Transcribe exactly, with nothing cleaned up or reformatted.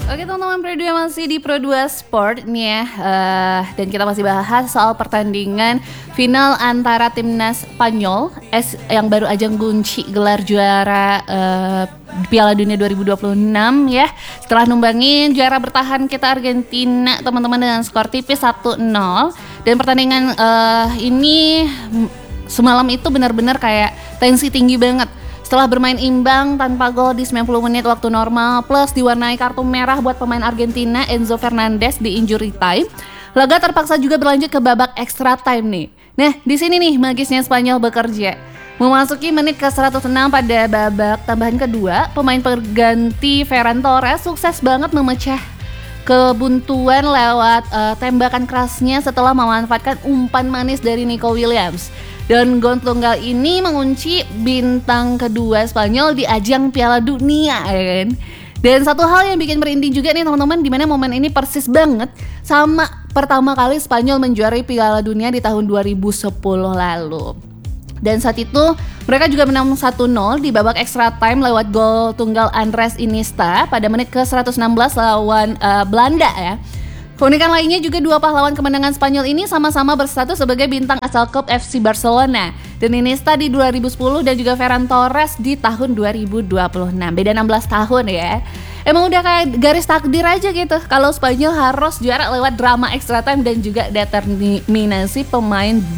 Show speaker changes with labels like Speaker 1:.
Speaker 1: Oke teman-teman, Pro dua masih di Pro dua Sport nih ya, uh, dan kita masih bahas soal pertandingan final antara timnas Spanyol es, yang baru aja ngunci gelar juara uh, Piala Dunia dua ribu dua puluh enam ya, setelah numbangin juara bertahan kita Argentina teman-teman dengan skor tipis satu nol. Dan pertandingan uh, ini semalam itu benar-benar kayak tensi tinggi banget. Setelah bermain imbang tanpa gol di sembilan puluh menit waktu normal plus diwarnai kartu merah buat pemain Argentina Enzo Fernandez di injury time, laga terpaksa juga berlanjut ke babak extra time nih. Nah, di sini nih magisnya Spanyol bekerja. Memasuki menit ke seratus enam pada babak tambahan kedua, pemain pengganti Ferran Torres sukses banget memecah kebuntuan lewat uh, tembakan kerasnya setelah memanfaatkan umpan manis dari Nico Williams. Dan gol tunggal ini mengunci bintang kedua Spanyol di ajang Piala Dunia ya kan. Dan satu hal yang bikin merinding juga nih teman-teman, dimana momen ini persis banget sama pertama kali Spanyol menjuarai Piala Dunia di tahun dua ribu sepuluh lalu. Dan saat itu mereka juga menang satu nol di babak extra time lewat gol tunggal Andres Iniesta pada menit ke seratus enam belas lawan uh, Belanda ya. Keunikan lainnya juga dua pahlawan kemenangan Spanyol ini sama-sama berstatus sebagai bintang asal klub F C Barcelona. Dan Iniesta di dua ribu sepuluh dan juga Ferran Torres di tahun dua ribu dua puluh enam. Beda enam belas tahun ya. Emang udah kayak garis takdir aja gitu kalau Spanyol harus juara lewat drama extra time dan juga determinasi pemain